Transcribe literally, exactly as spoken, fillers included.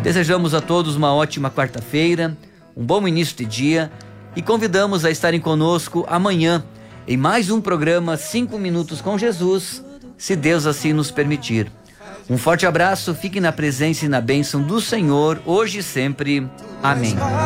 Desejamos a todos uma ótima quarta-feira, um bom início de dia e convidamos a estarem conosco amanhã em mais um programa cinco minutos com Jesus, se Deus assim nos permitir. Um forte abraço, fiquem na presença e na bênção do Senhor, hoje e sempre. Amém.